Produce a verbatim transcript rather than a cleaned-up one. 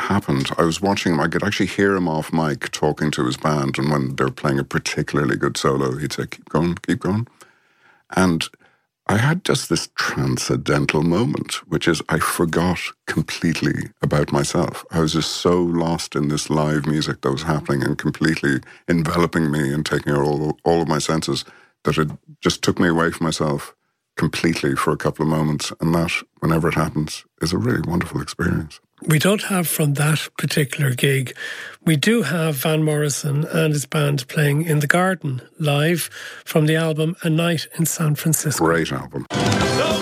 happened, I was watching him. I could actually hear him off mic talking to his band, and when they were playing a particularly good solo, he'd say, keep going, keep going. And I had just this transcendental moment, which is I forgot completely about myself. I was just so lost in this live music that was happening and completely enveloping me and taking all, all of my senses that it just took me away from myself completely for a couple of moments. And that, whenever it happens, is a really wonderful experience. We don't have from that particular gig. We do have Van Morrison and his band playing in the Garden live from the album A Night in San Francisco. Great album.